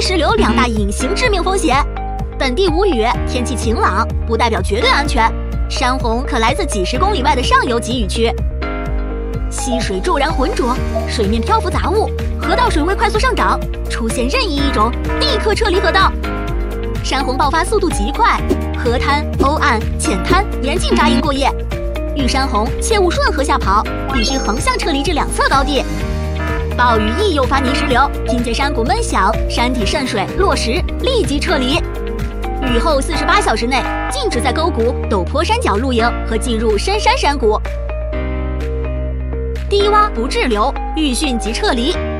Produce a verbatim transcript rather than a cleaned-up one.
泥石流两大隐形致命风险。本地无雨，天气晴朗，不代表绝对安全。山洪可来自几十公里外的上游集雨区。溪水骤然浑浊，水面漂浮杂物，河道水位快速上涨，出现任意一种，立刻撤离河道。山洪爆发速度极快，河滩、欧岸、浅滩严禁扎营过夜。遇山洪切勿顺河下跑，必须横向撤离至两侧高地。暴雨易诱发泥石流，听见山谷闷响，山体渗水落石，立即撤离。雨后四十八小时内禁止在沟谷、陡坡山脚露营和进入深山山谷。低洼不滞留，遇汛即撤离。